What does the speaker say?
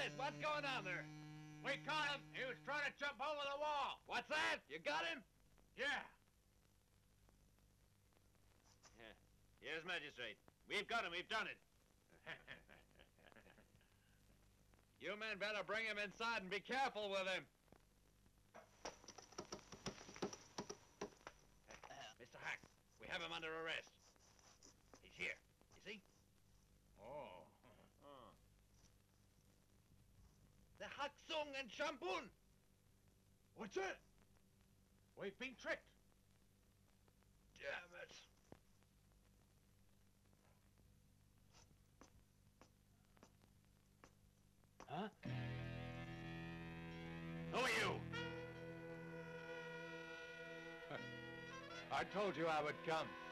Boys, what's going on there? We caught him. He was trying to jump over the wall. What's that? You got him? Yeah. Yes, Magistrate. We've got him. We've done it. You men better bring him inside and be careful with him. Mr. Hack, we have him under arrest. He's here. You see? Oh. The Hak Sung and Shampun. What's that? We've been tricked. Damn it. Huh? Who are you? I told you I would come.